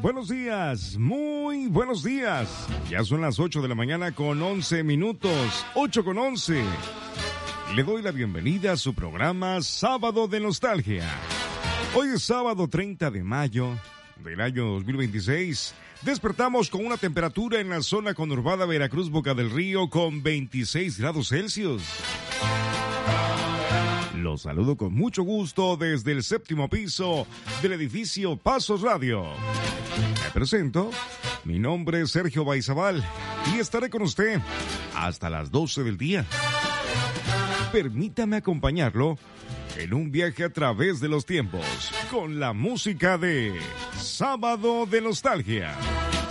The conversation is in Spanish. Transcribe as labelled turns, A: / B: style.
A: Buenos días, muy buenos días. Ya son las 8 de la mañana con 11 minutos, 8 con 11. Le doy la bienvenida a su programa Sábado de Nostalgia. Hoy es sábado 30 de mayo del año 2026. Despertamos con una temperatura en la zona conurbada Veracruz, Boca del Río, con 26 grados Celsius. Los saludo con mucho gusto desde el séptimo piso del edificio Pasos Radio. Me presento, mi nombre es Sergio Baizabal y estaré con usted hasta las 12 del día. Permítame acompañarlo en un viaje a través de los tiempos con la música de Sábado de Nostalgia.